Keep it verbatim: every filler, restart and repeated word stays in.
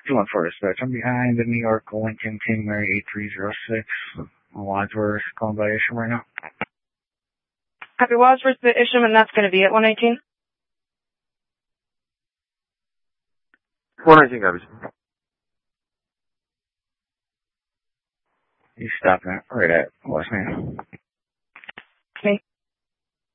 two one four dispatch. I'm behind the New York Lincoln King Mary eight three zero six. Wadsworth calling by Isham right now. Copy Wadsworth to Isham, and that's going to be at one eighteen. one nineteen copies. He's stopping it right at West Man.